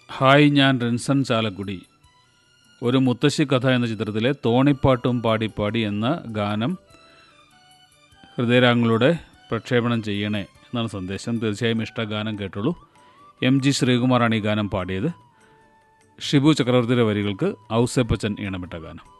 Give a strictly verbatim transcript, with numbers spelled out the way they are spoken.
Hi, ഞാൻ റിൻസൺ ചാലക്കുടി. ഒരു മുത്തശ്ശി കഥ എന്ന ചിത്രത്തിലെ തോണിപ്പാട്ടും പാടിപ്പാടി എന്ന ഗാനം ഹൃദയരാഗങ്ങളുടെ പ്രക്ഷേപണം ചെയ്യണേ എന്നാണ് സന്ദേശം. തീർച്ചയായും ഇഷ്ട ഗാനം കേട്ടുള്ളൂ. എം ജി ശ്രീകുമാറാണ് ഈ ഗാനം പാടിയത്. ഷിബു ചക്രവർത്തിയുടെ വരികൾക്ക് ഔസേപ്പച്ചൻ ഈണമിട്ട ഗാനം.